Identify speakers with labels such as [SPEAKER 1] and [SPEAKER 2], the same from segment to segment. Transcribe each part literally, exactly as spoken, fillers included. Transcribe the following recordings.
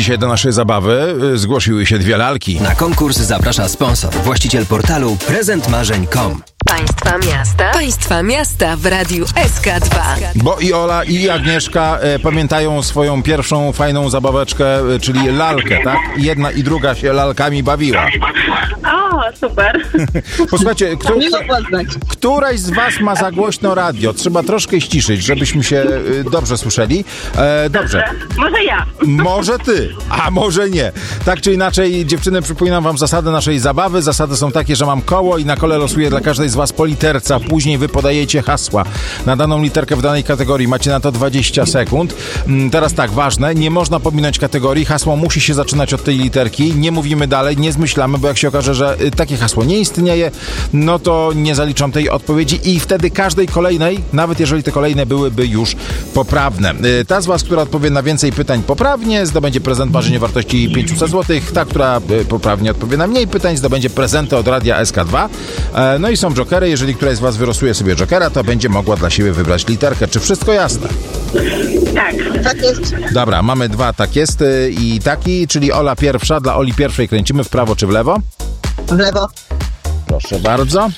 [SPEAKER 1] Dzisiaj do naszej zabawy zgłosiły się dwie lalki.
[SPEAKER 2] Na konkurs zaprasza sponsor, właściciel portalu prezent marzeń kropka com.
[SPEAKER 3] Państwa miasta. Państwa miasta w Radiu S K dwa.
[SPEAKER 1] Bo i Ola, i Agnieszka e, pamiętają swoją pierwszą fajną zabaweczkę, e, czyli lalkę, tak? Jedna i druga się lalkami bawiła.
[SPEAKER 4] O, super.
[SPEAKER 1] Posłuchajcie, kto, któraś z was ma za głośno radio? Trzeba troszkę ściszyć, żebyśmy się e, dobrze słyszeli. E, dobrze.
[SPEAKER 4] Może ja.
[SPEAKER 1] Może ty, a może nie. Tak czy inaczej, dziewczyny, przypominam wam zasady naszej zabawy. Zasady są takie, że mam koło i na kole losuję dla każdej z was po literce, a później wy podajecie hasła na daną literkę w danej kategorii. Macie na to dwadzieścia sekund. Teraz tak, ważne, nie można pominąć kategorii. Hasło musi się zaczynać od tej literki. Nie mówimy dalej, nie zmyślamy, bo jak się okaże, że takie hasło nie istnieje, no to nie zaliczam tej odpowiedzi i wtedy każdej kolejnej, nawet jeżeli te kolejne byłyby już poprawne. Ta z was, która odpowie na więcej pytań poprawnie, zdobędzie prezent marzeń o wartości pięćset złotych. Ta, która poprawnie odpowie na mniej pytań, zdobędzie prezenty od Radia S K dwa. No i są jokery. Jeżeli któraś z was wylosuje sobie jokera, to będzie mogła dla siebie wybrać literkę. Czy wszystko jasne?
[SPEAKER 4] Tak, tak jest.
[SPEAKER 1] Dobra, mamy dwa tak jest i taki, czyli Ola pierwsza. Dla Oli pierwszej kręcimy w prawo czy w lewo?
[SPEAKER 5] W lewo.
[SPEAKER 1] Proszę bardzo.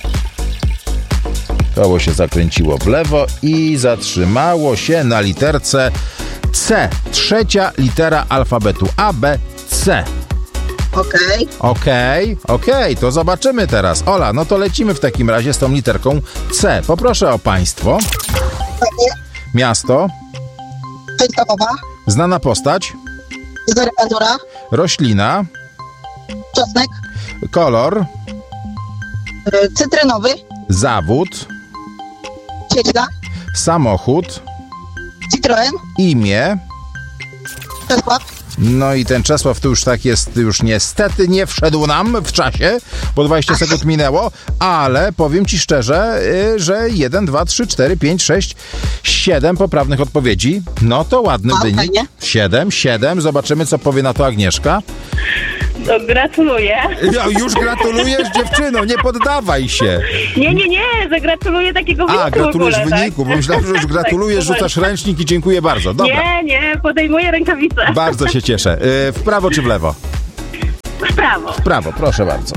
[SPEAKER 1] Koło się zakręciło w lewo i zatrzymało się na literce C. Trzecia litera alfabetu A, B, C.
[SPEAKER 5] Okej.
[SPEAKER 1] Okej, okej, to zobaczymy teraz. Ola, no to lecimy w takim razie z tą literką C. Poproszę o państwo. Miasto.
[SPEAKER 5] Częstochowa.
[SPEAKER 1] Znana postać.
[SPEAKER 5] Zarypatura.
[SPEAKER 1] Roślina.
[SPEAKER 5] Czosnek.
[SPEAKER 1] Kolor.
[SPEAKER 5] y, Cytrynowy.
[SPEAKER 1] Zawód.
[SPEAKER 5] Sieczka.
[SPEAKER 1] Samochód.
[SPEAKER 5] Citroen.
[SPEAKER 1] Imię.
[SPEAKER 5] Czesław.
[SPEAKER 1] No i ten Czesław tu już tak jest, już niestety nie wszedł nam w czasie, bo dwadzieścia sekund minęło, ale powiem ci szczerze, że jeden, dwa, trzy, cztery, pięć, sześć, siedem poprawnych odpowiedzi. No to ładny
[SPEAKER 5] O,
[SPEAKER 1] wynik.
[SPEAKER 5] fajnie.
[SPEAKER 1] siedem, siedem. Zobaczymy, co powie na to Agnieszka.
[SPEAKER 4] To gratuluję.
[SPEAKER 1] No, już gratulujesz, dziewczyno, nie poddawaj się.
[SPEAKER 4] Nie, nie, nie, zagratuluję takiego wyniku.
[SPEAKER 1] A, gratulujesz
[SPEAKER 4] w ogóle,
[SPEAKER 1] wyniku,
[SPEAKER 4] tak?
[SPEAKER 1] bo myślałem, że już gratulujesz,
[SPEAKER 4] Tak,
[SPEAKER 1] rzucasz ręcznik i dziękuję bardzo. Dobra.
[SPEAKER 4] Nie, nie, podejmuję rękawice.
[SPEAKER 1] Bardzo się cieszę. Y, w prawo czy w lewo?
[SPEAKER 4] W prawo.
[SPEAKER 1] W prawo, proszę bardzo.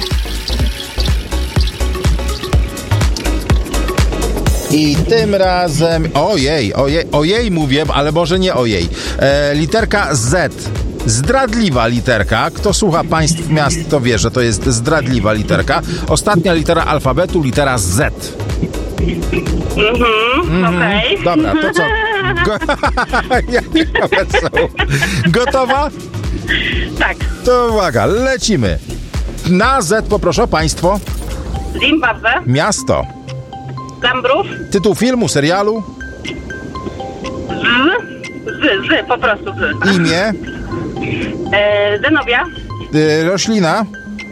[SPEAKER 1] I tym razem... Ojej, ojej, ojej mówię, ale może nie ojej. E, literka Z. Zdradliwa literka. Kto słucha państw miast, to wie, że to jest zdradliwa literka. Ostatnia litera alfabetu, litera Z.
[SPEAKER 4] Mhm,
[SPEAKER 1] Mhm.
[SPEAKER 4] okej.
[SPEAKER 1] Dobra, to co? Go... Jakie są? Gotowa?
[SPEAKER 4] Tak.
[SPEAKER 1] To uwaga, lecimy. Na Z poproszę o państwo.
[SPEAKER 4] Zimbabwe.
[SPEAKER 1] Miasto.
[SPEAKER 4] Zambrów.
[SPEAKER 1] Tytuł filmu, serialu.
[SPEAKER 4] Z. Z, z, po prostu z.
[SPEAKER 1] Imię.
[SPEAKER 4] E, Zenobia.
[SPEAKER 1] Y, roślina.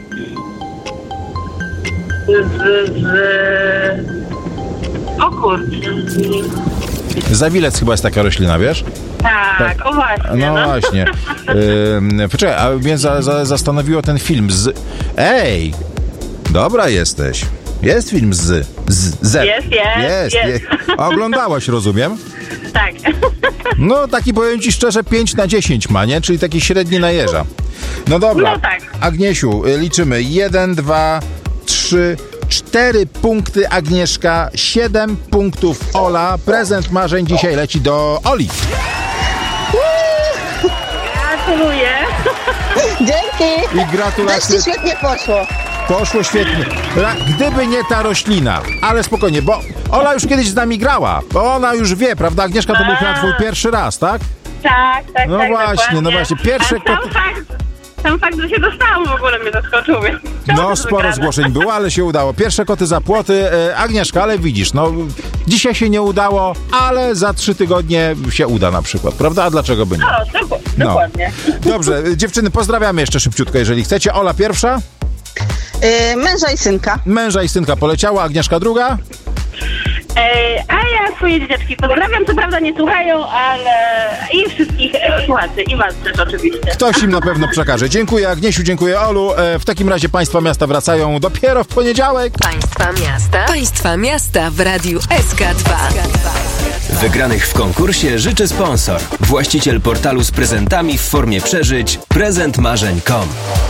[SPEAKER 4] Z, z... O kurczę.
[SPEAKER 1] Zawilec chyba jest taka roślina, wiesz?
[SPEAKER 4] Tak, tak. O właśnie.
[SPEAKER 1] No,
[SPEAKER 4] No,
[SPEAKER 1] właśnie. Yy, poczekaj, a mnie za, za, zastanowiło ten film z... Ej! Dobra jesteś. Jest film z... z Z.
[SPEAKER 4] Jest, jest,
[SPEAKER 1] jest,
[SPEAKER 4] jest.
[SPEAKER 1] jest. A oglądałaś, rozumiem?
[SPEAKER 4] Tak.
[SPEAKER 1] No, taki powiem ci szczerze, pięć na dziesięć ma, nie? Czyli taki średni na jeża. No dobra.
[SPEAKER 4] No tak.
[SPEAKER 1] Agniesiu, y, liczymy. jeden, dwa, trzy, cztery punkty Agnieszka, siedem punktów Ola. Prezent marzeń dzisiaj leci do Oli.
[SPEAKER 4] Gratuluję.
[SPEAKER 5] Dzięki.
[SPEAKER 1] I gratulacje.
[SPEAKER 5] Też ci świetnie poszło.
[SPEAKER 1] Poszło świetnie. Ra- Gdyby nie ta roślina, ale spokojnie, bo Ola już kiedyś z nami grała, bo ona już wie, prawda? Agnieszka, to był chyba twój pierwszy raz, tak?
[SPEAKER 4] Tak, tak,
[SPEAKER 1] No
[SPEAKER 4] tak.
[SPEAKER 1] właśnie,
[SPEAKER 4] dokładnie.
[SPEAKER 1] no właśnie. Pierwsze
[SPEAKER 4] A sam
[SPEAKER 1] koty-
[SPEAKER 4] fakt, sam fakt, że się dostałam, w ogóle mnie zaskoczył. Więc
[SPEAKER 1] No, sporo zgłoszeń było, ale się udało. Pierwsze koty za płoty. E, Agnieszka, ale widzisz, no dzisiaj się nie udało, ale za trzy tygodnie się uda na przykład, prawda? A dlaczego by nie?
[SPEAKER 4] O, dok-
[SPEAKER 1] No.
[SPEAKER 4] dokładnie.
[SPEAKER 1] Dobrze, dziewczyny, pozdrawiamy jeszcze szybciutko, jeżeli chcecie. Ola pierwsza,
[SPEAKER 5] Yy, męża i synka.
[SPEAKER 1] męża i synka poleciała, Agnieszka druga.
[SPEAKER 4] E, a ja swoje dzieciaczki pozdrawiam, co prawda nie słuchają, ale i wszystkich słuchaczy i was też oczywiście.
[SPEAKER 1] Ktoś im na pewno przekaże. Dziękuję Agniesiu, dziękuję Olu. E, w takim razie Państwa Miasta wracają dopiero w poniedziałek.
[SPEAKER 3] Państwa Miasta. Państwa Miasta w Radiu S K dwa.
[SPEAKER 2] Wygranych w konkursie życzy sponsor. Właściciel portalu z prezentami w formie przeżyć prezent marzeń kropka com.